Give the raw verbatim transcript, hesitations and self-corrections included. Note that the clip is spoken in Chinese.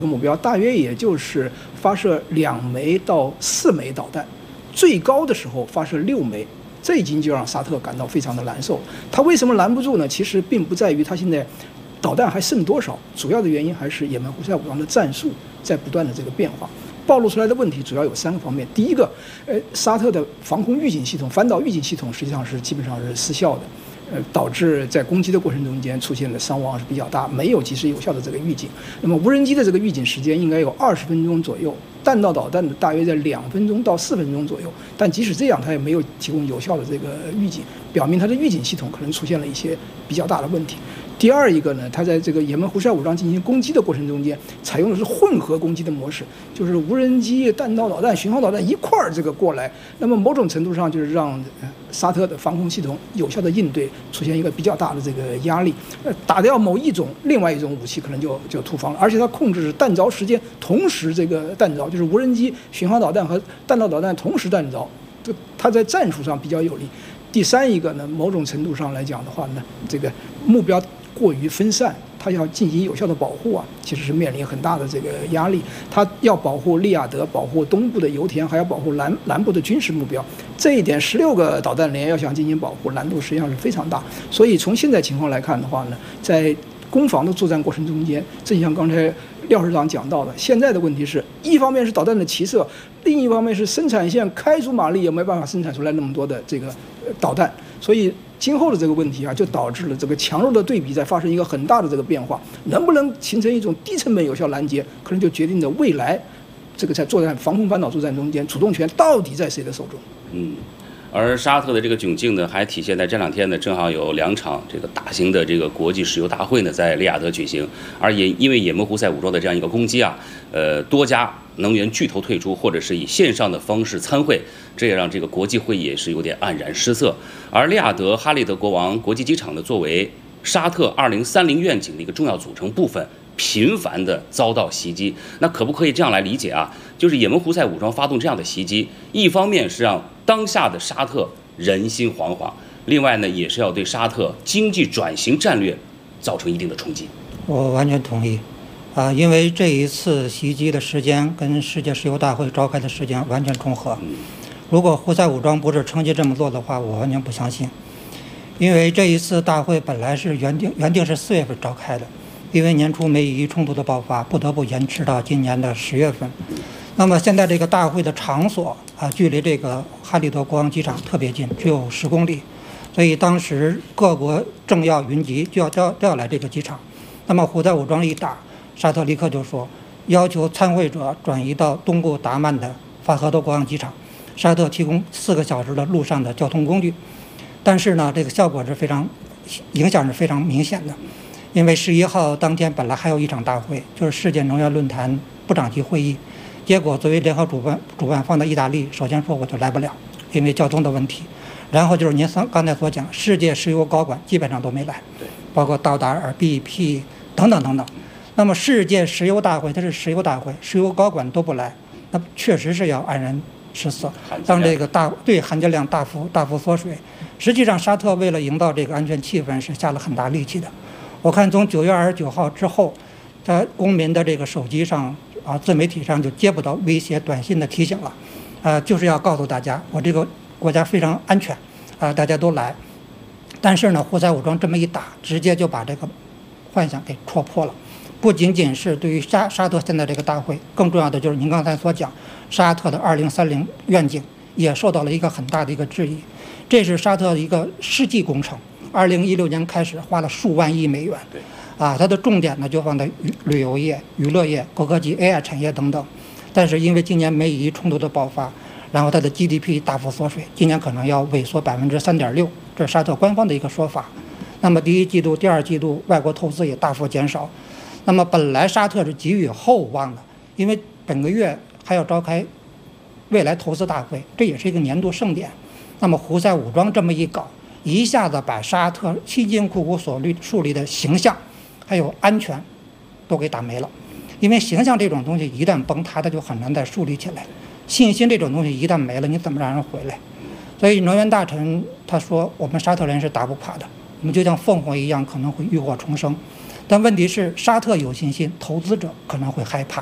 目标大约也就是发射两枚到四枚导弹，最高的时候发射六枚，这已经就让沙特感到非常的难受。他为什么拦不住呢？其实并不在于他现在导弹还剩多少，主要的原因还是也门胡塞武装的战术在不断的这个变化。暴露出来的问题主要有三个方面。第一个，呃，沙特的防空预警系统、反导预警系统实际上是基本上是失效的。呃，导致在攻击的过程中间出现的伤亡是比较大，没有及时有效的这个预警。那么无人机的这个预警时间应该有二十分钟左右，弹道导弹的大约在两分钟到四分钟左右。但即使这样，它也没有提供有效的这个预警，表明它的预警系统可能出现了一些比较大的问题。第二一个呢，它在这个也门胡塞武装进行攻击的过程中间，采用的是混合攻击的模式，就是无人机、弹道导弹、巡航导弹一块儿这个过来。那么某种程度上就是让沙特的防空系统有效的应对出现一个比较大的这个压力。呃，打掉某一种，另外一种武器可能就就突防了，而且它控制弹着时间，同时这个弹着，就是无人机、巡航导弹和弹道导弹同时弹着，这它在战术上比较有利。第三一个呢，某种程度上来讲的话呢，这个目标过于分散，它要进行有效的保护啊，其实是面临很大的这个压力。它要保护利雅得，保护东部的油田，还要保护南南部的军事目标。这一点，十六个导弹连要想进行保护，难度实际上是非常大。所以从现在情况来看的话呢，在攻防的作战过程中间，正像刚才廖市长讲到的，现在的问题是一方面是导弹的齐射，另一方面是生产线开足马力也没办法生产出来那么多的这个导弹，所以今后的这个问题啊，就导致了这个强弱的对比在发生一个很大的这个变化，能不能形成一种低成本有效拦截，可能就决定着未来这个在作战防空反导作战中间，主动权到底在谁的手中。 嗯。而沙特的这个窘境呢，还体现在这两天呢，正好有两场这个大型的这个国际石油大会呢，在利雅得举行。而也因为也门胡塞武装的这样一个攻击啊，呃，多家能源巨头退出，或者是以线上的方式参会，这也让这个国际会议也是有点黯然失色。而利雅得哈利德国王国际机场呢，作为沙特二零三零愿景的一个重要组成部分，频繁的遭到袭击。那可不可以这样来理解啊？就是也门胡塞武装发动这样的袭击，一方面是让当下的沙特人心惶惶，另外呢，也是要对沙特经济转型战略造成一定的冲击。 我完全同意，啊，因为这一次袭击的时间跟世界石油大会召开的时间完全重合。如果胡塞武装不是趁机这么做的话，我完全不相信。因为这一次大会本来是原定原定是四月份召开的，因为年初美以冲突的爆发，不得不延迟到今年的十月份。那么现在这个大会的场所啊，距离这个哈利德国王机场特别近，只有十公里，所以当时各国政要云集，就要调调来这个机场。那么胡塞武装一打，沙特立刻就说要求参会者转移到东部达曼的法赫德国王机场，沙特提供四个小时的路上的交通工具。但是呢，这个效果是非常，影响是非常明显的，因为十一号当天本来还有一场大会，就是世界能源论坛部长级会议。结果，作为联合主办主办方的意大利，首先说我就来不了，因为交通的问题。然后就是您刚才所讲，世界石油高管基本上都没来，包括道达尔、B P 等等等等。那么世界石油大会它是石油大会，石油高管都不来，那确实是要黯然失色，让这个大对含金量大幅大幅缩水。实际上，沙特为了营造这个安全气氛，是下了很大力气的。我看从九月二十九号之后，在公民的这个手机上。啊，自媒体上就接不到威胁短信的提醒了，呃，就是要告诉大家，我这个国家非常安全，啊、呃，大家都来。但是呢，胡塞武装这么一打，直接就把这个幻想给戳破了。不仅仅是对于沙沙特现在这个大会，更重要的就是您刚才所讲，沙特的二零三零愿景也受到了一个很大的一个质疑。这是沙特的一个世纪工程，二零一六年开始花了数万亿美元。啊，它的重点呢就放在旅游业、娱乐业、高科技、A I 产业等等，但是因为今年美以冲突的爆发，然后它的 G D P 大幅缩水，今年可能要萎缩百分之三点六，这是沙特官方的一个说法。那么第一季度、第二季度外国投资也大幅减少。那么本来沙特是寄予厚望的，因为本个月还要召开未来投资大会，这也是一个年度盛典。那么胡塞武装这么一搞，一下子把沙特辛辛苦苦所立树立的形象还有安全都给打没了，因为形象这种东西一旦崩塌，它就很难再树立起来。信心这种东西一旦没了，你怎么让人回来？所以能源大臣他说，我们沙特人是打不垮的，我们就像凤凰一样，可能会浴火重生。 但问题是，沙特有信心，投资者可能会害怕。